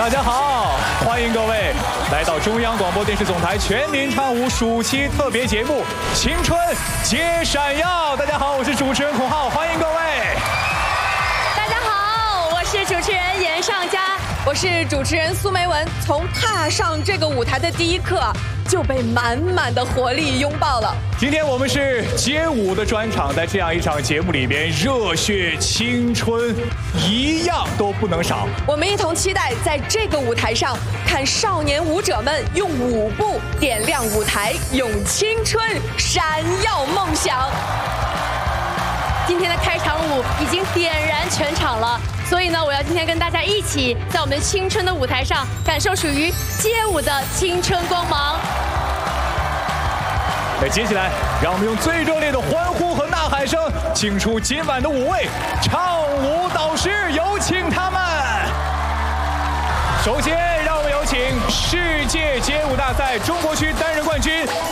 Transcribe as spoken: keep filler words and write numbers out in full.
大家好，欢迎各位来到中央广播电视总台全民唱舞暑期特别节目《青春皆闪耀》。大家好，我是主持人孔浩，欢迎各位。 大家好，我是主持人严尚佳。我是主持人苏梅文，从踏上这个舞台的第一刻就被满满的活力拥抱了。 今天我们是街舞的专场，在这样一场节目里边，热血青春一样都不能少。 我们一同期待在这个舞台上，看少年舞者们用舞步点亮舞台，用青春闪耀梦想。今天的开场舞已经点燃全场了，所以呢，我要今天跟大家一起在我们青春的舞台上，感受属于街舞的青春光芒。 那接下来，让我们用最热烈的欢呼和呐喊声，请出今晚的五位唱舞导师，有请他们。首先，让我们有请世界街舞大赛中国区单人冠军